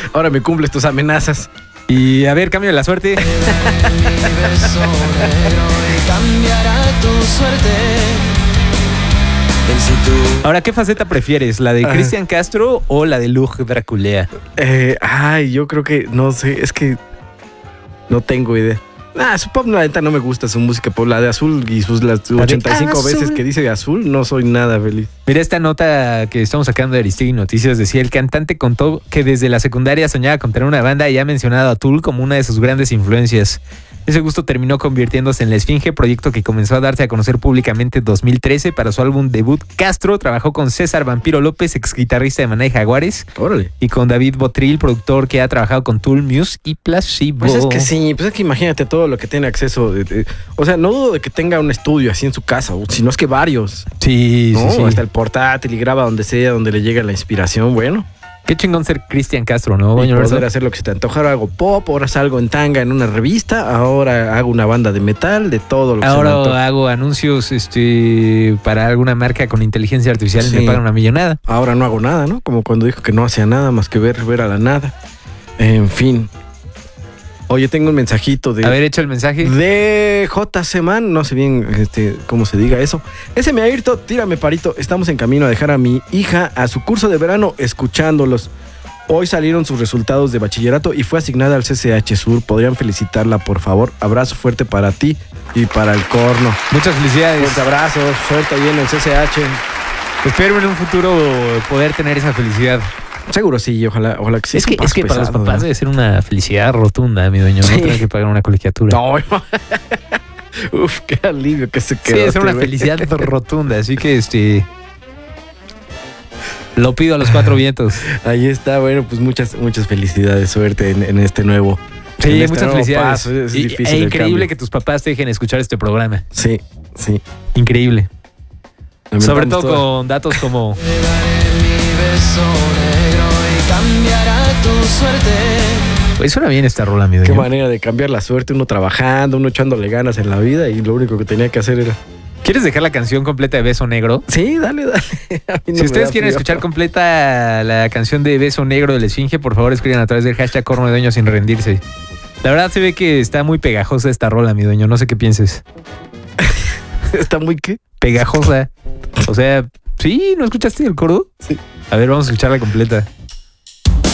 Ahora me cumples tus amenazas. Y a ver, cambio de la suerte. Ahora, ¿qué faceta prefieres? ¿La de Cristian Castro o la de Lug Draculea? Yo creo que, no sé, es que no tengo idea. Su pop, la neta, no me gusta su música pop. La de Azul y las 85 veces que dice Azul, no soy nada feliz. Mira, esta nota que estamos sacando de Aristegui Noticias decía: el cantante contó que desde la secundaria soñaba con tener una banda y ha mencionado a Tool como una de sus grandes influencias. Ese gusto terminó convirtiéndose en La Esfinge, proyecto que comenzó a darse a conocer públicamente en 2013. Para su álbum debut, Castro trabajó con César Vampiro López, ex guitarrista de Maná y Jaguares. Órale. Y con David Botril, productor que ha trabajado con Tool, Muse y Placebo. Pues es que sí, pues es que imagínate todo lo que tiene acceso. O sea, no dudo de que tenga un estudio así en su casa, sino es que varios. Sí, ¿no? sí. Hasta el portátil y graba donde sea, donde le llega la inspiración, bueno. Qué chingón ser Cristian Castro, ¿no? Y poder hacer lo que se te antoja. Ahora hago pop, ahora salgo en tanga en una revista, ahora hago una banda de metal, de todo lo que ahora se me antoja. Hago anuncios para alguna marca con inteligencia artificial y me pagan una millonada. Ahora no hago nada, ¿no? Como cuando dijo que no hacía nada más que ver a la nada. En fin. Oye, tengo un mensajito de... A ver, echa el mensaje. De JC Man, no sé bien cómo se diga eso. Ese me Ayrton, tírame parito. Estamos en camino a dejar a mi hija a su curso de verano escuchándolos. Hoy salieron sus resultados de bachillerato y fue asignada al CCH Sur. ¿Podrían felicitarla, por favor? Abrazo fuerte para ti y para el corno. Muchas felicidades. Fuerte abrazo, suerte ahí en el CCH. Espero en un futuro poder tener esa felicidad. Seguro sí, ojalá que sí. Es que para los papás debe ser una felicidad rotunda, mi dueño. No tener que pagar una colegiatura. No, uf, qué alivio que se quedó. Sí, es una felicidad rotunda, así que lo pido a los cuatro vientos. Ahí está, bueno, pues muchas felicidades, suerte en este nuevo. Sí, en muchas felicidades. Paso. Es difícil e increíble que tus papás te dejen escuchar este programa. Sí. Increíble. Sobre todo con datos como... Pues suena bien esta rola, mi dueño. Qué manera de cambiar la suerte, uno trabajando, uno echándole ganas en la vida y lo único que tenía que hacer era... ¿Quieres dejar la canción completa de Beso Negro? Sí, dale. Si ustedes quieren escuchar completa la canción de Beso Negro de La Esfinge, por favor escriban a través del hashtag Corno de Dueño sin rendirse. La verdad se ve que está muy pegajosa esta rola, mi dueño. No sé qué pienses. ¿Está muy qué? Pegajosa. O sea, ¿sí? ¿No escuchaste el coro? Sí. A ver, vamos a escucharla completa.